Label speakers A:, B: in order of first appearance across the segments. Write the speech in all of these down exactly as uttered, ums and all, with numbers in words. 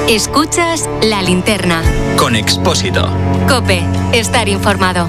A: Escuchas La Linterna.
B: Con Expósito.
A: COPE. Estar informado.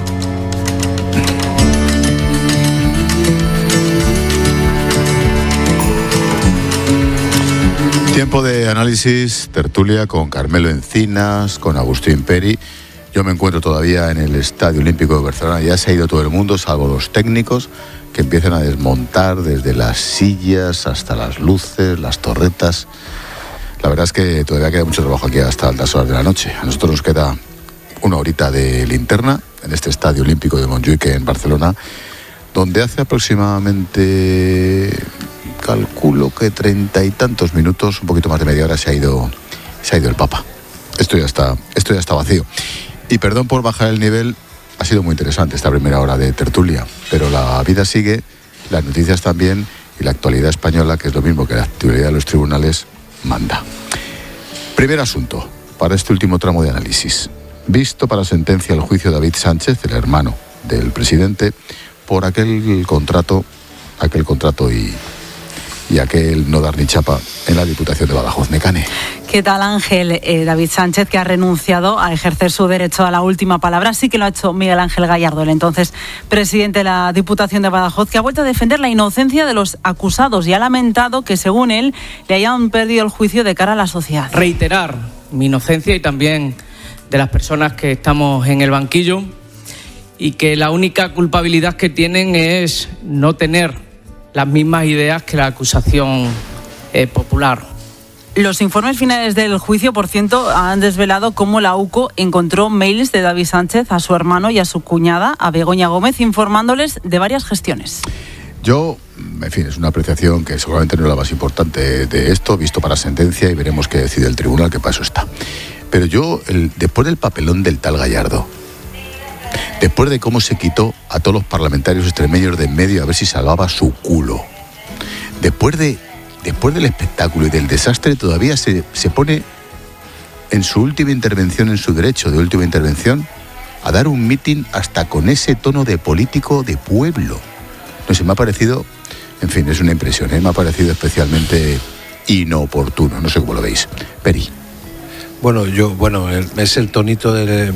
C: Tiempo de análisis, tertulia con Carmelo Encinas, con Agustín Peri. Yo me encuentro todavía en el Estadio Olímpico de Barcelona. Ya se ha ido todo el mundo, salvo los técnicos, que empiezan a desmontar desde las sillas hasta las luces, las torretas. La verdad es que todavía queda mucho trabajo aquí hasta altas horas de la noche. A nosotros nos queda una horita de linterna en este Estadio Olímpico de Montjuic en Barcelona, donde hace aproximadamente, calculo que treinta y tantos minutos, un poquito más de media hora, se ha ido, se ha ido el Papa. Esto ya está, esto ya está vacío. Y perdón por bajar el nivel, ha sido muy interesante esta primera hora de tertulia, pero la vida sigue, las noticias también, y la actualidad española, que es lo mismo que la actualidad de los tribunales, manda. Primer asunto, para este último tramo de análisis. Visto para sentencia el juicio de David Sánchez, el hermano del presidente, por aquel contrato, aquel contrato y, y aquel no dar ni chapa en la Diputación de Badajoz. Necane.
D: ¿Qué tal, Ángel? Eh, David Sánchez, que ha renunciado a ejercer su derecho a la última palabra, sí que lo ha hecho Miguel Ángel Gallardo, el entonces presidente de la Diputación de Badajoz, que ha vuelto a defender la inocencia de los acusados y ha lamentado que, según él, le hayan perdido el juicio de cara a la sociedad.
E: Reiterar mi inocencia y también de las personas que estamos en el banquillo, y que la única culpabilidad que tienen es no tener las mismas ideas que la acusación eh, popular.
D: Los informes finales del juicio, por cierto, han desvelado cómo la U C O encontró mails de David Sánchez a su hermano y a su cuñada, a Begoña Gómez, informándoles de varias gestiones.
C: Yo, en fin, es una apreciación que seguramente no es la más importante de esto, visto para sentencia, y veremos qué decide el tribunal, que para eso está. Pero yo, el, después del papelón del tal Gallardo, después de cómo se quitó a todos los parlamentarios extremeños de en medio a ver si salvaba su culo, después de después del espectáculo y del desastre, todavía se, se pone en su última intervención, en su derecho de última intervención, a dar un mitin hasta con ese tono de político de pueblo. No sé, me ha parecido, en fin, es una impresión, ¿eh? Me ha parecido especialmente inoportuno, no sé cómo lo veis. Peri.
F: Bueno, yo, bueno, es el tonito de,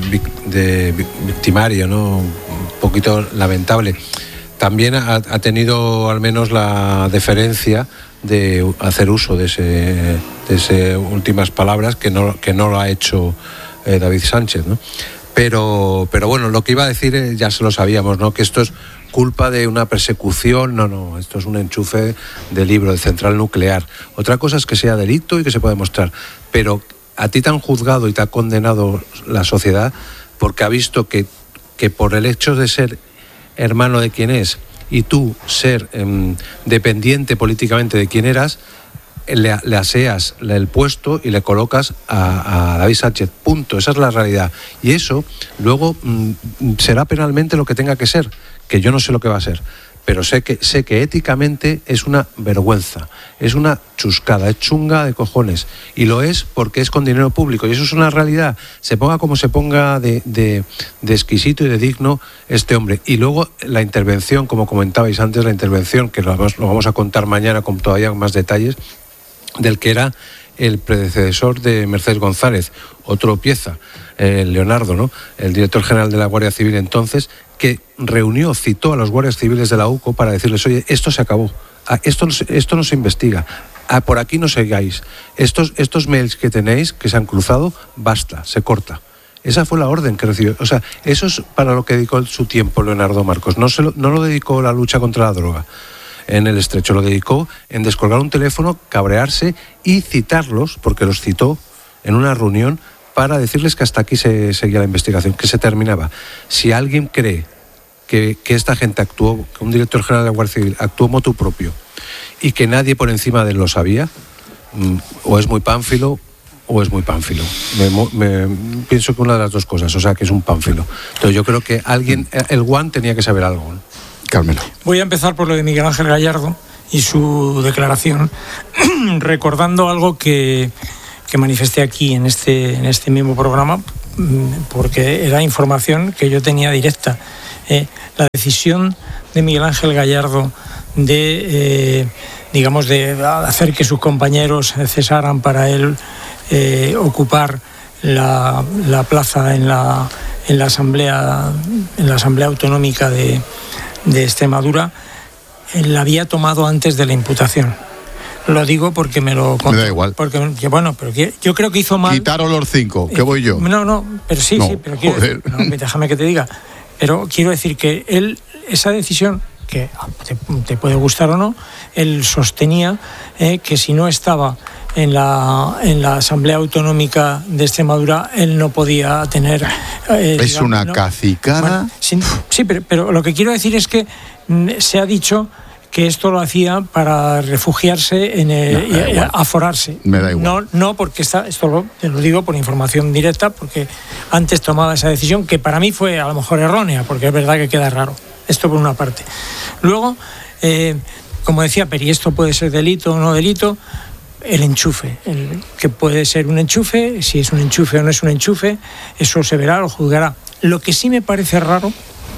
F: de victimario, ¿no? Un poquito lamentable. También ha, ha tenido al menos la deferencia de hacer uso de ese, de ese últimas palabras que no, que no lo ha hecho eh, David Sánchez, ¿no? Pero, pero bueno, lo que iba a decir eh, ya se lo sabíamos, ¿no? Que esto es culpa de una persecución, no, no, esto es un enchufe de libro, de central nuclear. Otra cosa es que sea delito y que se pueda demostrar, pero a ti te han juzgado y te ha condenado la sociedad porque ha visto que, que por el hecho de ser hermano de quien es y tú ser eh, dependiente políticamente de quien eras, le, le aseas el puesto y le colocas a, a David Sánchez, punto, esa es la realidad. Y eso luego mm, será penalmente lo que tenga que ser, que yo no sé lo que va a ser, pero sé que, sé que éticamente es una vergüenza, es una chuscada, es chunga de cojones, y lo es porque es con dinero público, y eso es una realidad, se ponga como se ponga de, de, de exquisito y de digno este hombre. Y luego la intervención, como comentabais antes, la intervención, que lo vamos, lo vamos a contar mañana con todavía más detalles, del que era el predecesor de Mercedes González, otro pieza, eh, Leonardo, ¿no? El director general de la Guardia Civil entonces, que reunió, citó a los guardias civiles de la U C O para decirles, oye, esto se acabó, esto, esto no se investiga, por aquí no sigáis, estos, estos mails que tenéis, que se han cruzado, basta, se corta. Esa fue la orden que recibió. O sea, eso es para lo que dedicó su tiempo Leonardo Marcos, no, se lo, no lo dedicó a la lucha contra la droga en el Estrecho, lo dedicó en descolgar un teléfono, cabrearse y citarlos, porque los citó en una reunión para decirles que hasta aquí se seguía la investigación, que se terminaba. Si alguien cree que, que esta gente actuó, que un director general de la Guardia Civil actuó motu propio y que nadie por encima de él lo sabía, o es muy pánfilo o es muy pánfilo. Me, me, pienso que una de las dos cosas, o sea, que es un pánfilo. Entonces yo creo que alguien, el Guan tenía que saber algo, ¿no?
C: Carmelo.
G: Voy a empezar por lo de Miguel Ángel Gallardo y su declaración, recordando algo que, que manifesté aquí en este, en este mismo programa, porque era información que yo tenía directa. Eh, la decisión de Miguel Ángel Gallardo de, eh, digamos, de hacer que sus compañeros cesaran para él eh, ocupar la, la plaza en la, en la Asamblea, en la Asamblea Autonómica de, de Extremadura, eh, la había tomado antes de la imputación. Lo digo porque me lo contó.
C: Me da igual.
G: Porque, que, bueno, pero que, yo creo que hizo mal.
C: Quitaron los cinco, que voy yo.
G: No, no, pero sí,
C: no,
G: sí, pero quiero decir, no, déjame que te diga. Pero quiero decir que él, esa decisión, que te, te puede gustar o no, él sostenía eh, que si no estaba en la, en la Asamblea Autonómica de Extremadura, él no podía tener... Eh,
C: es
G: digamos,
C: una
G: ¿no?
C: cacicada.
G: Bueno, sí, sí pero, pero lo que quiero decir es que se ha dicho que esto lo hacía para refugiarse en el,
C: no,
G: y aforarse.
C: Me da igual.
G: No, no porque está, esto lo, te lo digo por información directa, porque antes tomaba esa decisión, que para mí fue a lo mejor errónea, porque es verdad que queda raro. Esto por una parte. Luego, eh, como decía Peri, esto puede ser delito o no delito, el enchufe, el, que puede ser un enchufe, si es un enchufe o no es un enchufe, eso se verá, lo juzgará. Lo que sí me parece raro,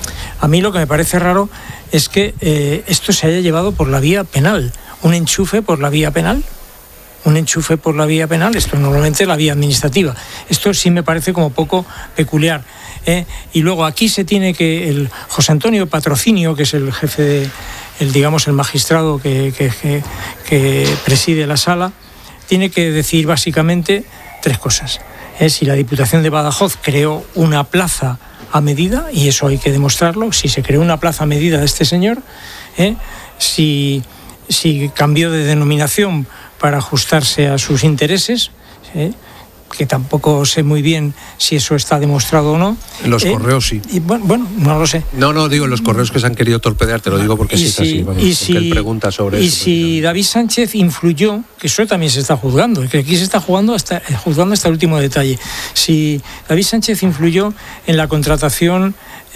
G: a mí lo que me parece raro es que eh, esto se haya llevado por la vía penal. Un enchufe por la vía penal. Un enchufe por la vía penal, esto normalmente es la vía administrativa. Esto sí me parece como poco peculiar. ¿eh? Y luego aquí se tiene que, el José Antonio Patrocinio, que es el jefe de, el, digamos, el magistrado que, que, que, que preside la sala, tiene que decir básicamente tres cosas. ¿eh? Si la Diputación de Badajoz creó una plaza a medida, y eso hay que demostrarlo, si se creó una plaza a medida de este señor, ¿eh? si, si cambió de denominación para ajustarse a sus intereses, ¿eh? que tampoco sé muy bien si eso está demostrado o no.
F: En los
G: eh,
F: correos sí.
G: Y bueno, bueno, no lo sé.
F: No, no, digo, en los correos que se han querido torpedear, te lo digo porque sí es
G: si,
F: así. Vamos,
G: y si,
F: él pregunta sobre
G: y
F: eso.
G: si David Sánchez influyó, que eso también se está juzgando, que aquí se está jugando hasta, juzgando hasta el último detalle, si David Sánchez influyó en la contratación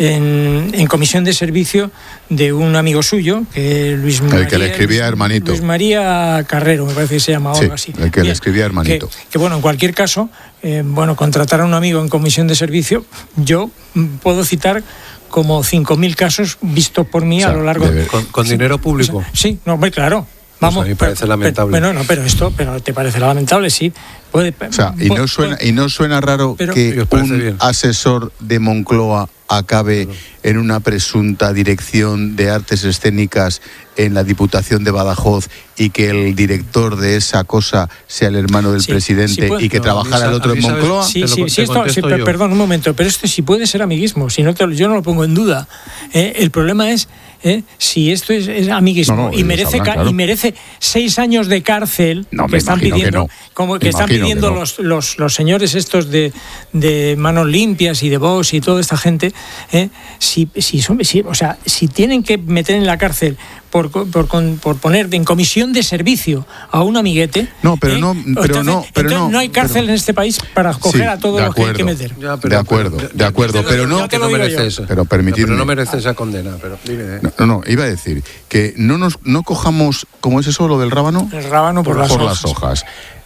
G: en, en comisión de servicio de un amigo suyo, que Luis María,
C: el que le escribía
G: Luis,
C: hermanito.
G: Luis María Carrero, me parece que se llama, o
C: sí,
G: algo así.
C: el que
G: Bien,
C: le escribía hermanito.
G: Que, que bueno, en cualquier caso, eh, bueno, contratar a un amigo en comisión de servicio, yo puedo citar como cinco mil casos vistos por mí, o sea, a lo largo
F: de... ¿Con, con sí, dinero público?
G: O sea, sí, no, muy claro. Vamos,
F: pues a mí me parece
G: pero,
F: lamentable.
G: Pero, bueno, no, pero esto, pero te parece lamentable, sí. Puede,
C: o sea, y no suena, y no suena raro pero, que un bien. asesor de Moncloa acabe claro. en una presunta dirección de artes escénicas en la Diputación de Badajoz y que el director de esa cosa sea el hermano del sí, presidente sí puede, y que no, trabajara el otro en Moncloa.
G: Sí, sí, sí, esto, sí, perdón, un momento, pero esto sí puede ser amiguismo, si no te, yo no lo pongo en duda. ¿eh? El problema es ¿eh? si esto es, es amiguismo no, no, y, merece, sabrán, claro. y merece seis años de cárcel
C: no,
G: que están pidiendo,
C: que no.
G: como que están pidiendo que no. los, los, los señores estos de, de Manos Limpias y de Vox y toda esta gente, ¿eh? si, si, son, si, o sea, si tienen que meter en la cárcel por, por, por poner en comisión de servicio a un amiguete.
C: No, pero ¿eh? no, pero
G: entonces,
C: no, pero
G: no,
C: no,
G: hay cárcel
C: pero,
G: en este país para coger
C: sí,
G: a todos los que hay que meter.
F: Ya, pero,
C: de acuerdo,
F: pero,
C: de acuerdo,
F: pero,
C: pero no,
F: que no merece eso.
C: Pero permitidme.
F: No, pero no merece esa condena. Pero dime, ¿eh?
C: no, no, iba a decir que no nos, no cojamos, ¿cómo es eso lo del rábano?
G: El rábano por, por las
C: por
G: hojas.
C: las hojas.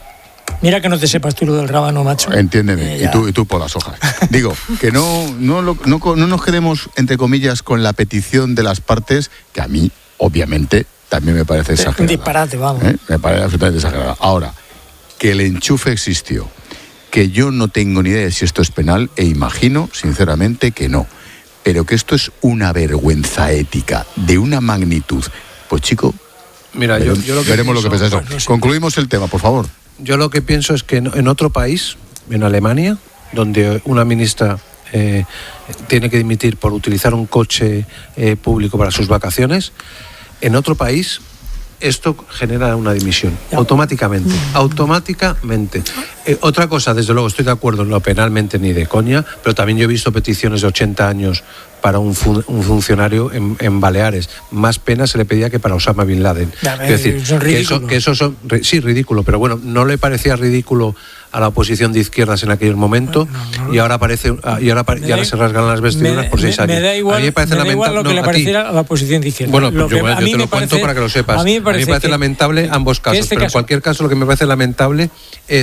G: Mira que no te sepas tú lo del rábano, macho.
C: Entiéndeme, eh, y, tú, y tú por las hojas. Digo, que no, no, no, no, no nos quedemos, entre comillas, con la petición de las partes, que a mí, obviamente, también me parece exagerada.
G: Un disparate, vamos.
C: ¿Eh? Me parece absolutamente exagerada. Ahora, que el enchufe existió, que yo no tengo ni idea de si esto es penal, e imagino, sinceramente, que no. Pero que esto es una vergüenza ética de una magnitud. Pues, chico,
F: Mira,
C: veremos,
F: yo, yo lo que
C: veremos
F: pienso,
C: lo que piensa eso.
G: Bueno, sí.
C: Concluimos el tema, por favor.
F: Yo lo que pienso es que en, en otro país, en Alemania, donde una ministra eh, tiene que dimitir por utilizar un coche eh, público para sus vacaciones, en otro país esto genera una dimisión, automáticamente, automáticamente. Eh, otra cosa, desde luego, estoy de acuerdo, no penalmente ni de coña, pero también yo he visto peticiones de ochenta años para un, fun, un funcionario en, en Baleares. Más pena se le pedía que para Osama Bin Laden.
G: Ya,
F: es decir,
G: son
F: que eso, que eso son, sí, ridículo, pero bueno, no le parecía ridículo a la oposición de izquierdas en aquel momento, no, no, y ahora parece y ahora, y ahora se rasgan las vestiduras
G: me,
F: por seis
G: me,
F: años.
G: Me da igual,
F: a mí me parece
G: me da igual lo que
F: no,
G: le pareciera a, a la oposición de izquierdas.
F: Bueno,
G: lo
F: yo,
G: que,
F: yo
G: a
F: te
G: mí
F: lo
G: me
F: cuento
G: parece,
F: para que lo sepas.
G: A mí me parece,
F: a mí me parece
G: que,
F: lamentable ambos casos,
G: este
F: pero
G: caso,
F: en cualquier caso lo que me parece lamentable es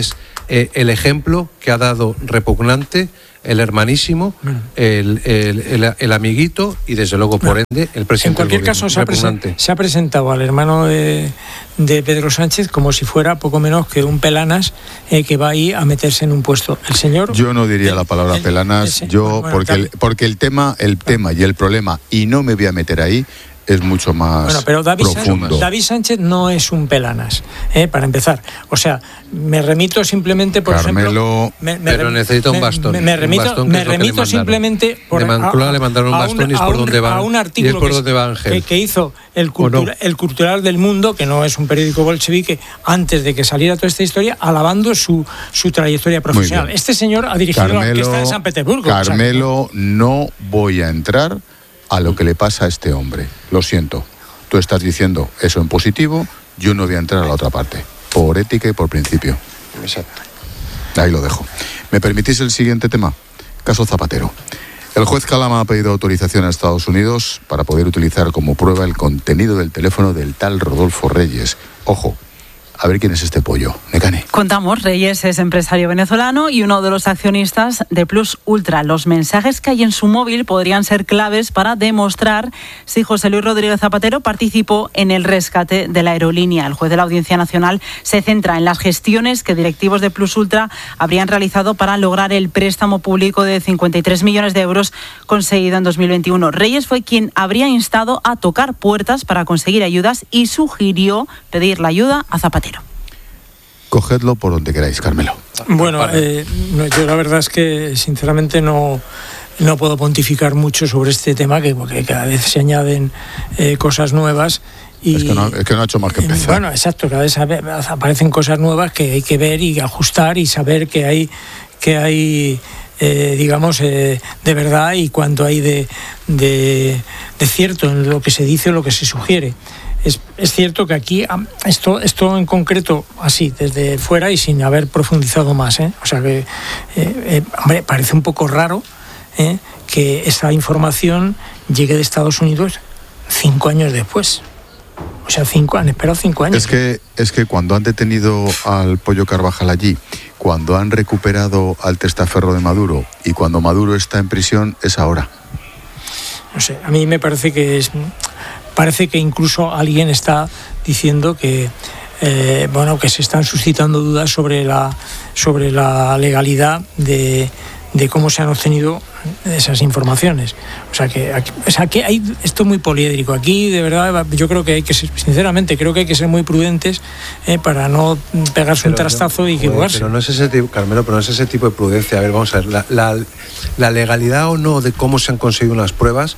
F: eh, el ejemplo que ha dado repugnante el hermanísimo, bueno. el, el, el, el amiguito y desde luego por ende el presidente.
G: En cualquier
F: del
G: caso se ha, presen- se ha presentado al hermano de, de Pedro Sánchez como si fuera poco menos que un pelanas eh, que va ahí a meterse en un puesto. El señor.
C: Yo no diría el, la palabra el, pelanas, el, yo bueno, porque el, porque el tema, el tema y el problema, y no me voy a meter ahí, es mucho más
G: bueno, pero David
C: profundo.
G: Sánchez, David Sánchez no es un pelanas, ¿eh? Para empezar. O sea, me remito simplemente, por
C: Carmelo,
G: ejemplo... Me,
F: me, pero necesita un bastón.
G: Me, me remito,
F: un bastón
G: me remito simplemente...
F: Por, de Moncloa le mandaron un bastón y es por donde va,
G: a un artículo
F: y es por donde va Ángel.
G: Que, que hizo el, cultura, no? el Cultural del Mundo, que no es un periódico bolchevique, antes de que saliera toda esta historia, alabando su, su trayectoria profesional. Este señor ha dirigido
C: Carmelo,
G: la orquesta de San Petersburgo.
C: Carmelo, o sea, no voy a entrar a lo que le pasa a este hombre. Lo siento. Tú estás diciendo eso en positivo, yo no voy a entrar a la otra parte, por ética y por principio.
F: Exacto.
C: Ahí lo dejo. ¿Me permitís el siguiente tema? Caso Zapatero. El juez Calama ha pedido autorización a Estados Unidos para poder utilizar como prueba el contenido del teléfono del tal Rodolfo Reyes. Ojo, a ver quién es este pollo. Necane.
D: Contamos, Reyes es empresario venezolano y uno de los accionistas de Plus Ultra. Los mensajes que hay en su móvil podrían ser claves para demostrar si José Luis Rodríguez Zapatero participó en el rescate de la aerolínea. El juez de la Audiencia Nacional se centra en las gestiones que directivos de Plus Ultra habrían realizado para lograr el préstamo público de cincuenta y tres millones de euros conseguido en dos mil veintiuno. Reyes fue quien habría instado a tocar puertas para conseguir ayudas y sugirió pedir la ayuda a Zapatero.
C: Cogedlo por donde queráis, Carmelo.
G: Bueno, eh, no, yo la verdad es que sinceramente no, no puedo pontificar mucho sobre este tema, que porque cada vez se añaden eh, cosas nuevas. Y,
C: es, que no, es que no ha hecho más que empezar.
G: Bueno, exacto, cada vez aparecen cosas nuevas que hay que ver y ajustar y saber que hay, que hay eh, digamos, eh, de verdad y cuánto hay de, de, de cierto en lo que se dice o lo que se sugiere. Es, es cierto que aquí, esto, esto en concreto, así, desde fuera y sin haber profundizado más, ¿eh? O sea que, eh, eh, hombre, parece un poco raro ¿eh? que esa información llegue de Estados Unidos cinco años después. O sea, cinco, han esperado cinco años.
C: Es que, es que cuando han detenido al Pollo Carvajal allí, cuando han recuperado al testaferro de Maduro y cuando Maduro está en prisión, es ahora.
G: No sé, a mí me parece que es... Parece que incluso alguien está diciendo que eh, bueno que se están suscitando dudas sobre la sobre la legalidad de, de cómo se han obtenido esas informaciones. O sea que aquí, o sea que hay esto es muy poliédrico. Aquí de verdad yo creo que hay que ser, sinceramente creo que hay que ser muy prudentes eh, para no pegarse pero un trastazo no, y equivocarse.
F: Pero no es ese tipo, Carmelo, pero no es ese tipo de prudencia. A ver, vamos a ver la, la, la legalidad o no de cómo se han conseguido unas pruebas.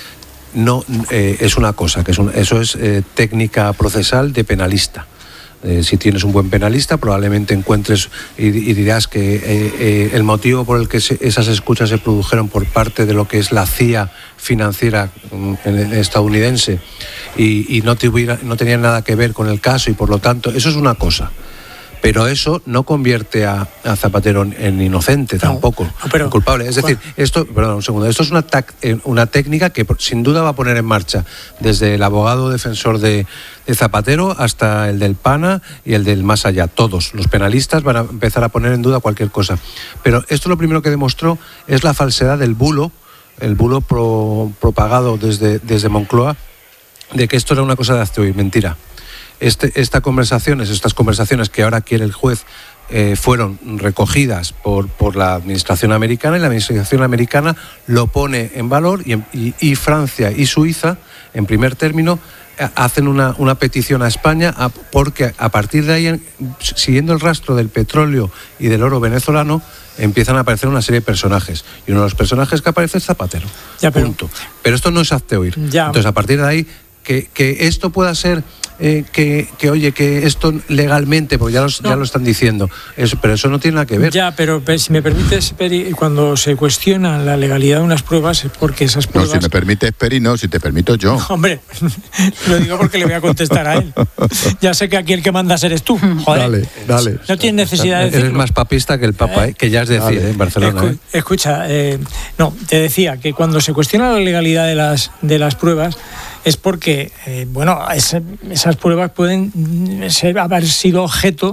F: No, eh, es una cosa, que es un, eso es eh, técnica procesal de penalista. Eh, si tienes un buen penalista, probablemente encuentres y, y dirás que eh, eh, el motivo por el que se, esas escuchas se produjeron por parte de lo que es la C I A financiera eh, estadounidense y, y no, tuviera, no tenía nada que ver con el caso y por lo tanto, eso es una cosa. Pero eso no convierte a, a Zapatero en inocente tampoco, no, no, pero, en culpable. Es decir, esto, perdón, un segundo, esto es una, tac, una técnica que sin duda va a poner en marcha desde el abogado defensor de, de Zapatero hasta el del PANA y el del más allá. Todos los penalistas van a empezar a poner en duda cualquier cosa. Pero esto lo primero que demostró es la falsedad del bulo, el bulo pro, propagado desde, desde Moncloa, de que esto era una cosa de hazte oír, mentira. Este, esta conversaciones, estas conversaciones que ahora quiere el juez eh, fueron recogidas por, por la administración americana y la administración americana lo pone en valor y, y, y Francia y Suiza, en primer término, hacen una, una petición a España a, porque a partir de ahí, siguiendo el rastro del petróleo y del oro venezolano, empiezan a aparecer una serie de personajes. Y uno de los personajes que aparece es Zapatero.
G: Ya, pero,
F: punto. Pero esto no es hazte oír.
G: Ya.
F: Entonces, a partir de ahí, que, que esto pueda ser... Eh, que, que oye, que esto legalmente, porque ya, los, no. ya lo están diciendo, eso, pero eso no tiene nada que ver.
G: Ya, pero, pero si me permites, Peri, cuando se cuestiona la legalidad de unas pruebas es porque esas pruebas...
C: No, si me permites, Peri, no, si te permito yo.
G: No, hombre, lo digo porque le voy a contestar a él. Ya sé que aquí el que mandas eres tú, joder.
C: Dale, dale.
G: No tienes necesidad de decirlo.
F: Eres más papista que el Papa, ¿eh? Que ya es decir, ¿eh? En Barcelona.
G: Escu-
F: ¿eh?
G: Escucha, eh, no, te decía que cuando se cuestiona la legalidad de las, de las pruebas es porque, eh, bueno, es, esas pruebas pueden ser, haber sido objeto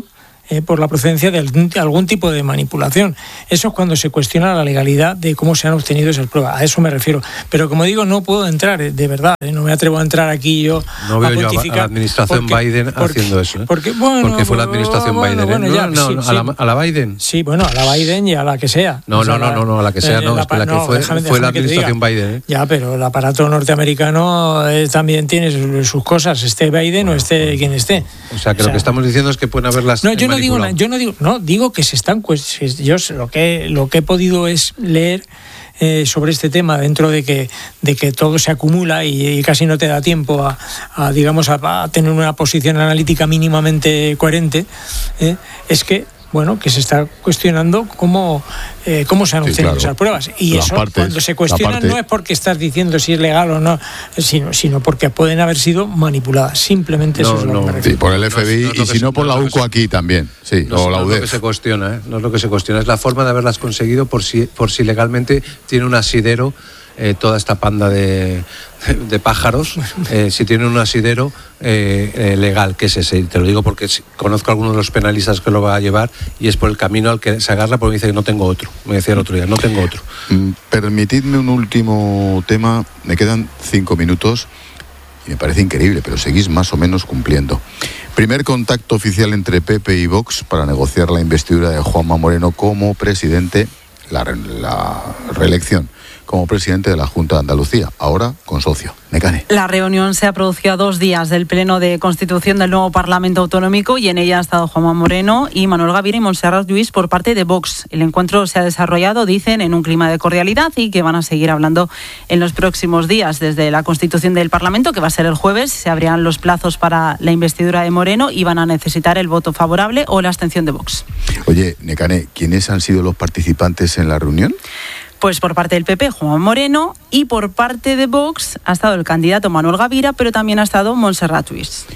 G: eh, por la procedencia de algún, de algún tipo de manipulación. Eso es cuando se cuestiona la legalidad de cómo se han obtenido esas pruebas. A eso me refiero. Pero como digo, no puedo entrar, de verdad, eh, no me atrevo a entrar aquí yo
F: no veo
G: a pontificar.
F: Yo a la administración
G: porque,
F: Biden
G: porque,
F: haciendo eso. ¿eh?
G: Porque, bueno,
F: porque fue la administración
G: bueno,
F: Biden.
G: Bueno,
F: ¿eh?
G: ya,
F: no, no,
G: sí,
F: a, la,
G: sí.
F: a la Biden.
G: Sí, bueno, a la Biden y a la que sea.
F: No,
G: o sea,
F: no, no, no, no, a la que sea, no,
G: eh,
F: es que la que
G: no,
F: fue,
G: déjame,
F: fue la
G: déjame
F: administración Biden. ¿eh?
G: Ya, pero el aparato norteamericano eh, también tiene sus, sus cosas, esté Biden bueno, o esté bueno. quien esté.
F: O sea, que o sea, lo que estamos diciendo es que pueden haberlas
G: No, yo no digo nada, yo no digo, no, digo que se están, pues, yo lo que lo que he podido es leer eh, sobre este tema dentro de que de que todo se acumula y, y casi no te da tiempo a, a digamos a, a tener una posición analítica mínimamente coherente, eh, es que bueno, que se está cuestionando cómo, eh, cómo se han obtenido sí, claro. esas pruebas. Y la eso, partes, cuando se cuestiona, parte... no es porque estás diciendo si es legal o no, sino, sino porque pueden haber sido manipuladas. Simplemente no, eso es lo no, que me refiero.
C: Sí, por el F B I no, no y si no por la U C O aquí también. Sí,
F: no,
C: o la
F: no
C: U D E F.
F: No es lo que se cuestiona, ¿eh? No es lo que se cuestiona, es la forma de haberlas conseguido por si, por si legalmente tiene un asidero. Eh, toda esta panda de, de pájaros, eh, si tienen un asidero eh, eh, legal, que es ese. Te lo digo porque conozco a algunos de los penalistas que lo va a llevar y es por el camino al que se agarra porque me dice que no tengo otro. Me decía el otro día, no tengo otro.
C: Mm, permitidme un último tema, me quedan cinco minutos y me parece increíble, pero seguís más o menos cumpliendo. Primer contacto oficial entre P P y Vox para negociar la investidura de Juanma Moreno como presidente, la, la reelección como presidente de la Junta de Andalucía, ahora con socio. Necane.
D: La reunión se ha producido a dos días del Pleno de Constitución del nuevo Parlamento Autonómico y en ella ha estado Juanma Moreno y Manuel Gavira y Montserrat Lluís por parte de Vox. El encuentro se ha desarrollado, dicen, en un clima de cordialidad y que van a seguir hablando en los próximos días. Desde la Constitución del Parlamento, que va a ser el jueves, se abrirán los plazos para la investidura de Moreno y van a necesitar el voto favorable o la abstención de Vox.
C: Oye, Necane, ¿quiénes han sido los participantes en la reunión?
D: Pues por parte del P P, Juan Moreno, y por parte de Vox ha estado el candidato Manuel Gavira, pero también ha estado Montserrat Lluís.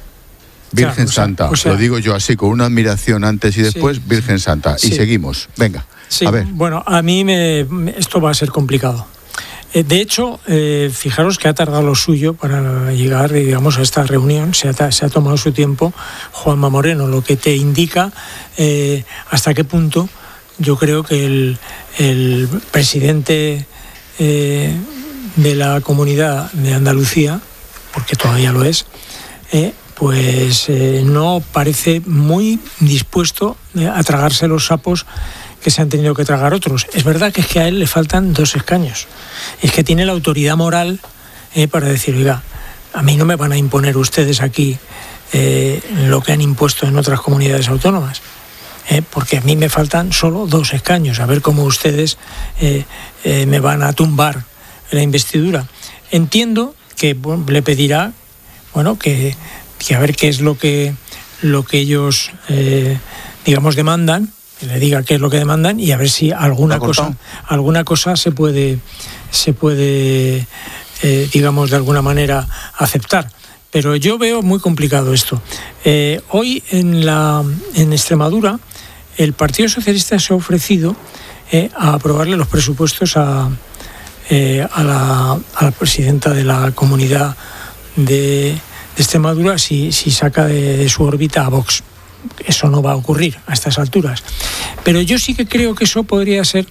C: Virgen o sea, Santa, o sea, lo digo yo así, con una admiración antes y después, sí, Virgen Santa. Sí. Y seguimos, venga,
G: sí,
C: a ver.
G: Bueno, a mí me, esto va a ser complicado. Eh, de hecho, eh, fijaros que ha tardado lo suyo para llegar, digamos, a esta reunión. Se ha, se ha tomado su tiempo Juanma Moreno, lo que te indica eh, hasta qué punto yo creo que el, el presidente eh, de la Comunidad de Andalucía, porque todavía lo es, eh, pues eh, no parece muy dispuesto a tragarse los sapos que se han tenido que tragar otros. Es verdad que es que a él le faltan dos escaños. Es que tiene la autoridad moral eh, para decir, oiga, a mí no me van a imponer ustedes aquí eh, lo que han impuesto en otras comunidades autónomas. Eh, porque a mí me faltan solo dos escaños, a ver cómo ustedes eh, eh, me van a tumbar la investidura. Entiendo que bueno, le pedirá, bueno, que, que a ver qué es lo que lo que ellos, eh, digamos, demandan, que le diga qué es lo que demandan y a ver si alguna cosa, alguna cosa se puede, se puede, eh, digamos, de alguna manera aceptar. Pero yo veo muy complicado esto. Eh, hoy en la en Extremadura el Partido Socialista se ha ofrecido eh, a aprobarle los presupuestos a, eh, a, la, a la presidenta de la Comunidad de, de Extremadura si, si saca de, de su órbita a Vox. Eso no va a ocurrir a estas alturas. Pero yo sí que creo que eso podría ser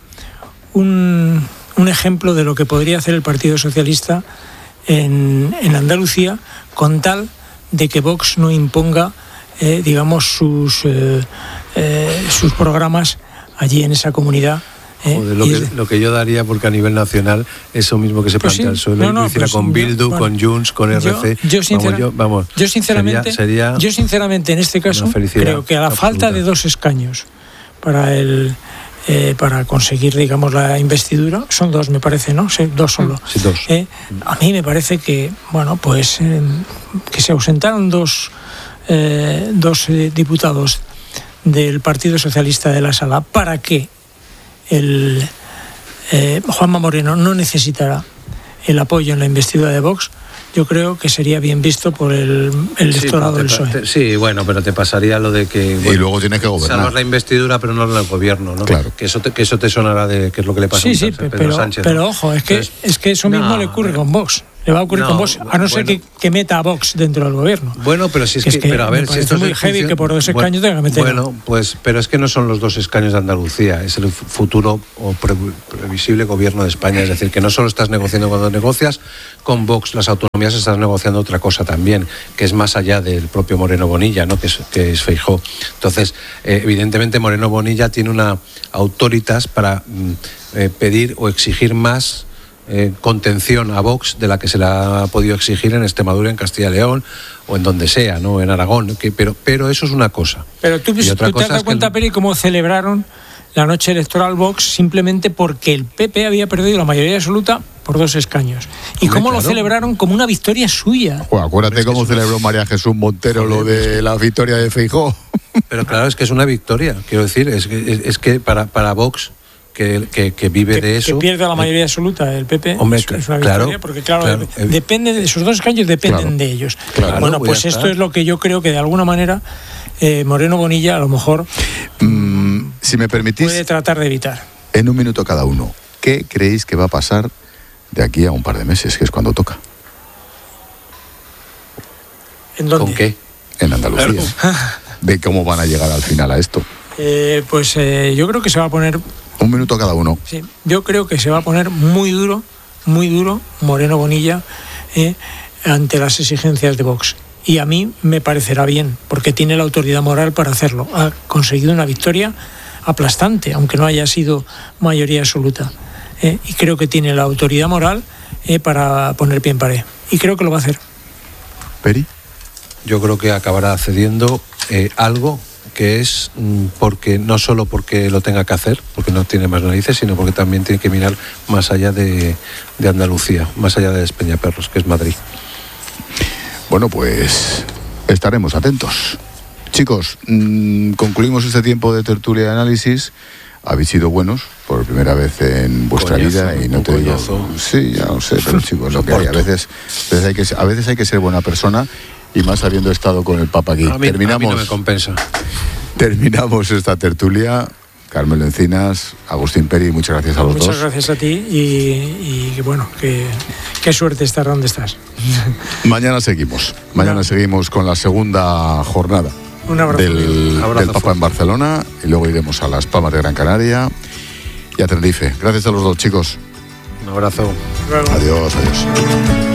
G: un, un ejemplo de lo que podría hacer el Partido Socialista en, en Andalucía, con tal de que Vox no imponga, eh, digamos, sus, eh, eh, sus programas allí en esa comunidad. Eh,
F: Joder, lo, que, lo que yo daría, porque a nivel nacional eso mismo que se
G: pues
F: plantea
G: sí,
F: el
G: no, no,
F: lo hiciera
G: pues
F: con Bildu,
G: bueno,
F: con Junts, con R C.
G: Yo, yo, sincera,
F: vamos, yo, vamos,
G: yo sinceramente,
F: sería, sería
G: yo sinceramente en este caso creo que a la absoluta. falta de dos escaños para el eh, para conseguir, digamos, la investidura, son dos, me parece, ¿no? Sí, dos solo.
F: Sí, dos.
G: Eh, a mí me parece que, bueno, pues eh, que se ausentaron dos eh, dos eh, diputados del Partido Socialista de la sala para que el eh, Juanma Moreno no necesitara el apoyo en la investidura de Vox, yo creo que sería bien visto por el, el electorado
F: sí,
G: del P S O E.
F: Te, sí, bueno, pero te pasaría lo de que... Bueno,
C: y luego tienes que gobernar.
F: Salvas la investidura, pero no el gobierno, ¿no?
C: Claro.
F: Que eso te, que eso te sonará de qué es lo que le pasa
G: sí,
F: a
G: sí,
F: Pedro
G: pero,
F: Sánchez.
G: pero
F: ¿no?
G: ojo, es que,
F: Entonces,
G: es que eso mismo no, le ocurre con Vox. Le va a ocurrir
F: No,
G: con Vox, a no ser
F: bueno.
G: que, que meta a Vox dentro del gobierno.
F: Bueno, pero si es
G: Que
F: que,
G: es que
F: pero a ver,
G: me
F: si
G: parece
F: esto es
G: muy
F: en
G: heavy
F: función-
G: que por dos
F: bueno,
G: escaños tenga que meter.
F: Bueno, pues, pero es que no son los dos escaños de Andalucía, es el futuro o pre- previsible gobierno de España. Es decir, que no solo estás negociando cuando negocias con Vox las autonomías, estás negociando otra cosa también, que es más allá del propio Moreno Bonilla, ¿no? que es, que es Feijóo. Entonces, eh, evidentemente Moreno Bonilla tiene una autoritas para mm, eh, pedir o exigir más Eh, contención a Vox de la que se le ha podido exigir en Extremadura, en Castilla y León o en donde sea, no en Aragón, que, pero, pero eso es una cosa.
G: Pero tú,
F: Y
G: tú
F: otra
G: te
F: cosa
G: has dado
F: es que
G: cuenta,
F: el-
G: Peri, cómo celebraron la noche electoral Vox simplemente porque el P P había perdido la mayoría absoluta por dos escaños. Y
F: Hombre,
G: cómo lo
F: claro.
G: celebraron como una victoria suya.
C: Jo, acuérdate cómo celebró María Jesús Montero lo de la victoria de Feijóo.
F: Pero claro, es que es una victoria, quiero decir, es que, es, es que para, para Vox, que, que, que vive
G: Que,
F: de eso...
G: que pierde la mayoría absoluta el P P.
F: Hombre,
G: es, es una
F: claro,
G: victoria porque, claro,
F: claro,
G: de- depende de esos dos escaños, dependen
C: Claro,
G: de ellos.
F: claro,
G: bueno,
F: pues
G: pues
F: ya
G: esto
F: está.
G: es lo que yo creo que de alguna manera eh, Moreno Bonilla a lo mejor
C: Mm, si me permitís,
G: puede tratar de evitar.
C: en un minuto cada uno, ¿qué creéis que va a pasar de aquí a un par de meses, que es cuando toca?
G: ¿En dónde?
F: ¿Con qué?
C: En Andalucía. ¿De cómo van a llegar al final a esto?
G: Eh, pues eh, yo creo que se va a poner
C: Un minuto cada uno.
G: Sí, yo creo que se va a poner muy duro, muy duro Moreno Bonilla eh, ante las exigencias de Vox. Y a mí me parecerá bien, porque tiene la autoridad moral para hacerlo. Ha conseguido una victoria aplastante, aunque no haya sido mayoría absoluta. eh, y creo que tiene la autoridad moral eh, para poner pie en pared. Y creo que lo va a hacer.
C: Peri.
F: Yo creo que acabará cediendo eh, algo que es mm, porque no solo porque lo tenga que hacer, porque no tiene más narices, sino porque también tiene que mirar más allá de, de Andalucía, más allá de Despeñaperros, que es Madrid.
C: Bueno, pues estaremos atentos. Chicos, mmm, concluimos este tiempo de tertulia y análisis. Habéis sido buenos por primera vez en vuestra
F: Coñazo,
C: vida y no
F: un
C: te digo.
F: coñazo.
C: Sí, ya lo sé, pero chicos, lo que hay. A veces, a veces hay que, a veces hay que ser buena persona y más habiendo estado con el Papa aquí.
F: A mí,
C: terminamos,
F: a mí no me compensa.
C: terminamos esta tertulia. Carmelo Encinas, Agustín Peri, muchas gracias a los
G: Muchas
C: dos.
G: gracias a ti y, y bueno, que, qué suerte estar donde estás.
C: Mañana seguimos. Mañana
G: Una-
C: seguimos con la segunda jornada
G: Un abrazo.
C: del,
F: Abrazo
C: del Papa
F: fuerte.
C: en Barcelona y luego iremos a Las Palmas de Gran Canaria y a Tenerife. Gracias a los dos, chicos.
F: Un abrazo.
G: Luego.
C: Adiós, adiós.